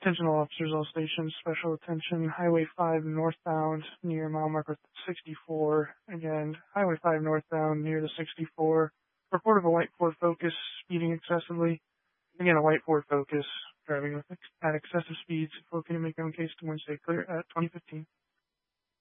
Attention all officers, all stations, special attention, Highway 5 northbound near mile marker 64. Again, Highway 5 northbound near the 64. Report of a white Ford Focus speeding excessively. Again, a white Ford Focus driving at excessive speeds. Located, make own case to Wednesday clear at 2015.